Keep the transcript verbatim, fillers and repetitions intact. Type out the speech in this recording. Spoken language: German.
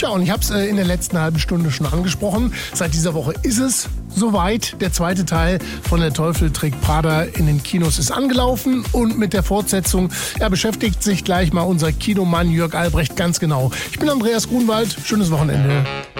Tja, und ich habe es äh, in der letzten halben Stunde schon angesprochen. Seit dieser Woche ist es soweit. Der zweite Teil von Der Teufel trägt Prada in den Kinos ist angelaufen. Und mit der Fortsetzung ja, beschäftigt sich gleich mal unser Kinomann Jörg Albrecht ganz genau. Ich bin Andreas Grunwald. Schönes Wochenende.